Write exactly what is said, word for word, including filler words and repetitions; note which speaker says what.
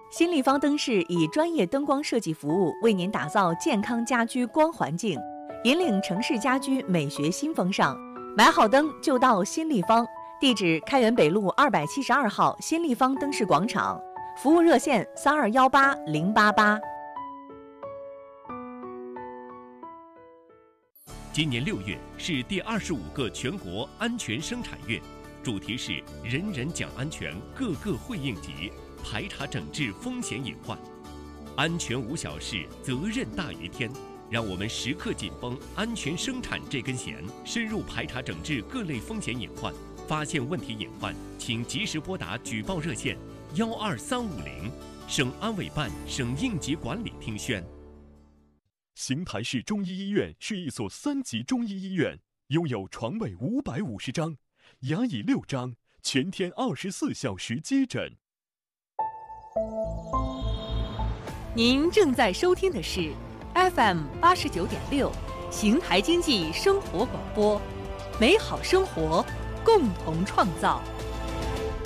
Speaker 1: 新立方灯饰以专业灯光设计服务为您打造健康家居光环境，引领城市家居美学新风尚。买好灯就到新立方，地址开元北路二百七十二号新立方灯饰广场，服务热线三二幺八零八八。
Speaker 2: 今年六月是第二十五个全国安全生产月，主题是人人讲安全，个个会应急，排查整治风险隐患。安全无小事，责任大于天。让我们时刻紧绷安全生产这根弦，深入排查整治各类风险隐患。发现问题隐患，请及时拨打举报热线幺二三五零，省安委办、省应急管理厅宣。
Speaker 3: 邢台市中医医院是一所三级中医医院，拥有床位五百五十张，牙椅六张，全天二十四小时接诊。
Speaker 1: 您正在收听的是 F M 八十九点六，邢台经济生活广播，美好生活，共同创造。